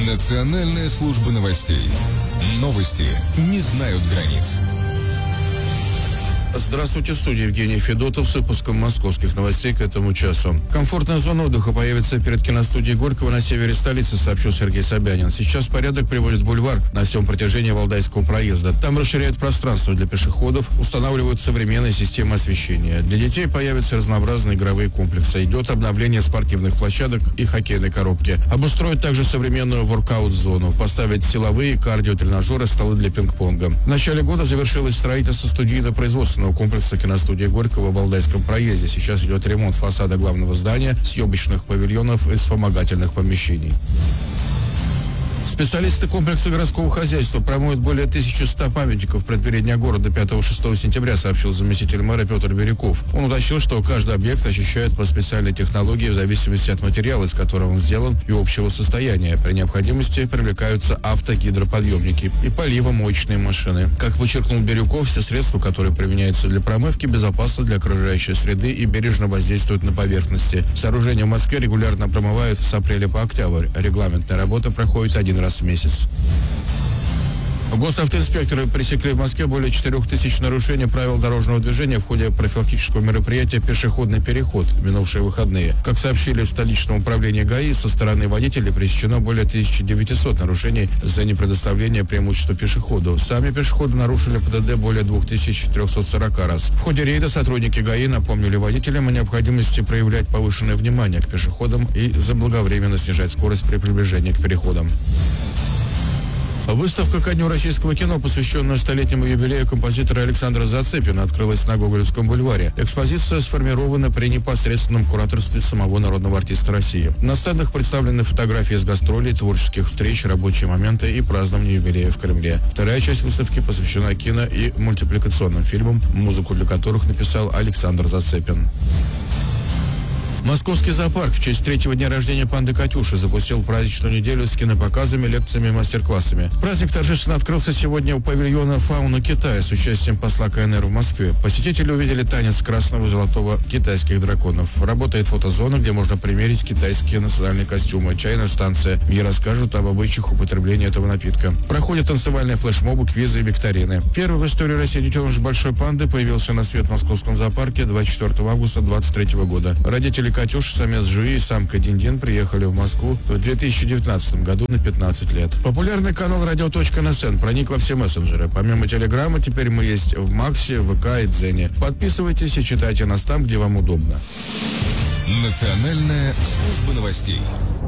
Национальная служба новостей. Новости не знают границ. Здравствуйте, в студии Евгений Федотов с выпуском московских новостей к этому часу. Комфортная зона отдыха появится перед киностудией Горького на севере столицы, сообщил Сергей Собянин. Сейчас порядок приводит бульвар на всем протяжении Валдайского проезда. Там расширяют пространство для пешеходов, устанавливают современные системы освещения. Для детей появятся разнообразные игровые комплексы. Идет обновление спортивных площадок и хоккейной коробки. Обустроят также современную воркаут-зону, поставить силовые, кардиотренажеры, столы для пинг-понга. В начале года завершилось строительство студийно-производственного комплекса киностудии Горького в Валдайском проезде. Сейчас идет ремонт фасада главного здания, съемочных павильонов и вспомогательных помещений. Специалисты комплекса городского хозяйства промоют более 1100 памятников в преддверии Дня города 5-6 сентября, сообщил заместитель мэра Петр Бирюков. Он уточнил, что каждый объект очищают по специальной технологии в зависимости от материала, из которого он сделан, и общего состояния. При необходимости привлекаются автогидроподъемники и поливомоечные машины. Как подчеркнул Бирюков, все средства, которые применяются для промывки, безопасны для окружающей среды и бережно воздействуют на поверхности. Сооружения в Москве регулярно промывают с апреля по октябрь. Регламентная работа проходит один раз в месяц. Госавтоинспекторы пресекли в Москве более 4000 нарушений правил дорожного движения в ходе профилактического мероприятия «Пешеходный переход» в минувшие выходные. Как сообщили в столичном управлении ГАИ, со стороны водителей пресечено более 1900 нарушений за непредоставление преимущества пешеходу. Сами пешеходы нарушили ПДД более 2340 раз. В ходе рейда сотрудники ГАИ напомнили водителям о необходимости проявлять повышенное внимание к пешеходам и заблаговременно снижать скорость при приближении к переходам. Выставка ко Дню российского кино, посвященная столетнему юбилею композитора Александра Зацепина, открылась на Гоголевском бульваре. Экспозиция сформирована при непосредственном кураторстве самого народного артиста России. На стендах представлены фотографии с гастролей, творческих встреч, рабочие моменты и празднования юбилея в Кремле. Вторая часть выставки посвящена кино и мультипликационным фильмам, музыку для которых написал Александр Зацепин. Московский зоопарк в честь 3-го дня рождения панды Катюши запустил праздничную неделю с кинопоказами, лекциями и мастер-классами. Праздник торжественно открылся сегодня у павильона «Фауна Китая» с участием посла КНР в Москве. Посетители увидели танец красного и золотого китайских драконов. Работает фотозона, где можно примерить китайские национальные костюмы, чайная станция, где расскажут об обычаях употребления этого напитка. Проходят танцевальные флешмобы, квизы и викторины. Первый в истории России детеныш большой панды появился на свет в московском зоопарке 24 августа 2023 года. Родители Катюши, самец Жуи и самка Динь-Дин приехали в Москву в 2019 году на 15 лет. Популярный канал «Радио.НСН» проник во все мессенджеры. Помимо Телеграма, теперь мы есть в Максе, ВК и Дзене. Подписывайтесь и читайте нас там, где вам удобно. Национальная служба новостей.